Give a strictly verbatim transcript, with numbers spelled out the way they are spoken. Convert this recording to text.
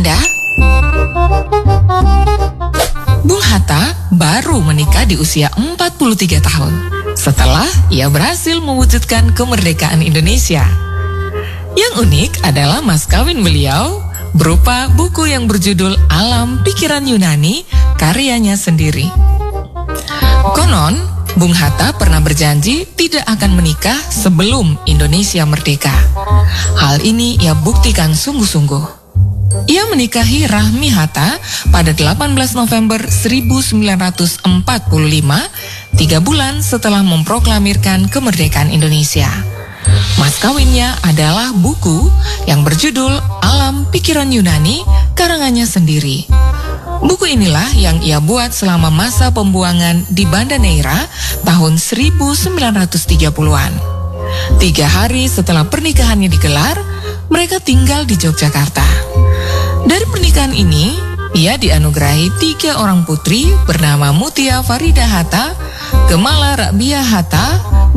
Anda? Bung Hatta baru menikah di usia empat puluh tiga tahun setelah ia berhasil mewujudkan kemerdekaan Indonesia. Yang unik adalah mas kawin beliau berupa buku yang berjudul Alam Pikiran Yunani karyanya sendiri. Konon, Bung Hatta pernah berjanji tidak akan menikah sebelum Indonesia merdeka. Hal ini ia buktikan sungguh-sungguh. Ia menikahi Rahmi Hatta pada delapan belas November seribu sembilan ratus empat puluh lima, tiga bulan setelah memproklamirkan kemerdekaan Indonesia. Mas kawinnya adalah buku yang berjudul Alam Pikiran Yunani karangannya sendiri. Buku inilah yang ia buat selama masa pembuangan di Banda Neira tahun seribu sembilan ratus tiga puluhan. Tiga hari setelah pernikahannya digelar, mereka tinggal di Yogyakarta. Dari pernikahan ini, ia dianugerahi tiga orang putri bernama Mutia Farida Hatta, Gemala Rabiah Hatta,